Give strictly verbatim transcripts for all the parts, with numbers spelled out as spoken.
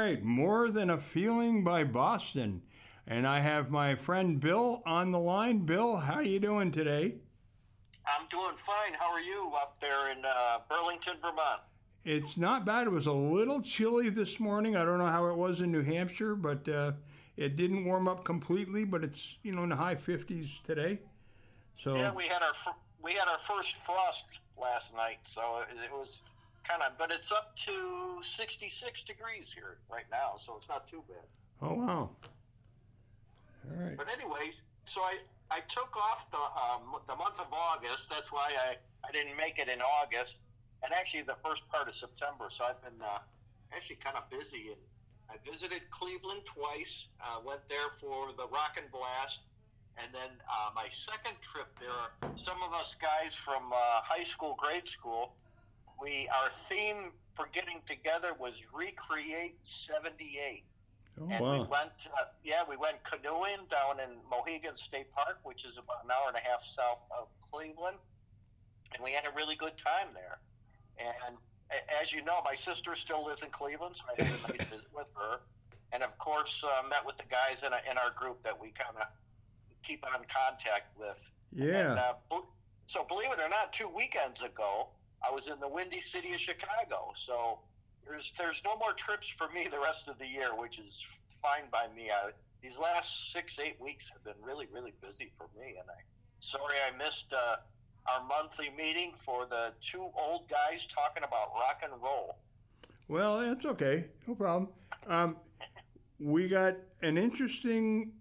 right, More Than a Feeling by Boston. And I have my friend Bill on the line. Bill, how are you doing today? I'm doing fine. How are you up there in uh, Burlington, Vermont? It's not bad. It was a little chilly this morning. I don't know how it was in New Hampshire, but uh, it didn't warm up completely, but it's, you know, in the high fifties today. So yeah, we had our fir- we had our first frost last night, so it, it was kind of, but it's up to sixty-six degrees here right now, so it's not too bad. Oh, wow. All right. But anyways, so I, I took off the um, the month of August. That's why I, I didn't make it in August, and actually the first part of September. So I've been uh, actually kind of busy. And I visited Cleveland twice. Uh, went there for the Rock and Blast, and then uh, my second trip there. Some of us guys from uh, high school, grade school, we our theme for getting together was Recreate seventy-eight. Oh, and wow. we went, uh, yeah, we went canoeing down in Mohegan State Park, which is about an hour and a half south of Cleveland, and we had a really good time there. And a- as you know, my sister still lives in Cleveland, so I had a nice visit with her. And of course, uh, met with the guys in, a, in our group that we kind of keep on contact with. Yeah. And, uh, b- so believe it or not, two weekends ago, I was in the Windy City of Chicago. So There's there's no more trips for me the rest of the year, which is fine by me. I, these last six, eight weeks have been really, really busy for me. And I sorry I missed uh, our monthly meeting for the two old guys talking about rock and roll. Well, that's okay. No problem. Um, we got an interesting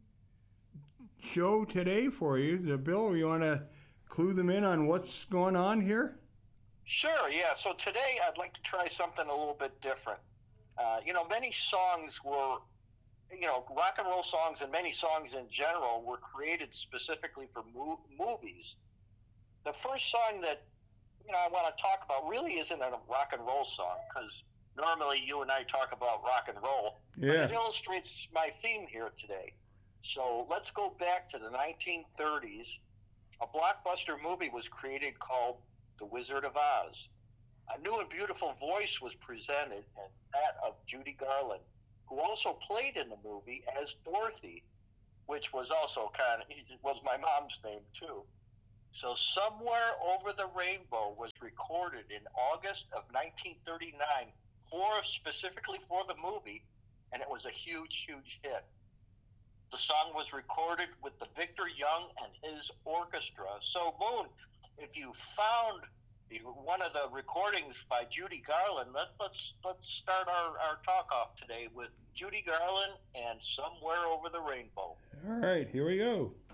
show today for you. The Bill, you want to clue them in on what's going on here? Sure, yeah. So today I'd like to try something a little bit different. Uh, you know, many songs were, you know, rock and roll songs and many songs in general were created specifically for mo- movies. The first song that, you know, I want to talk about really isn't a rock and roll song because normally you and I talk about rock and roll. Yeah. But it illustrates my theme here today. So let's go back to the nineteen thirties. A blockbuster movie was created called The Wizard of Oz. A new and beautiful voice was presented, and that of Judy Garland, who also played in the movie as Dorothy, which was also kind of, was my mom's name too. So Somewhere Over the Rainbow was recorded in August of nineteen thirty-nine for specifically for the movie, and it was a huge, huge hit. The song was recorded with the Victor Young and his orchestra. So, Moon, if you found the, one of the recordings by Judy Garland, let, let's let's start our, our talk off today with Judy Garland and Somewhere Over the Rainbow. All right, here we go.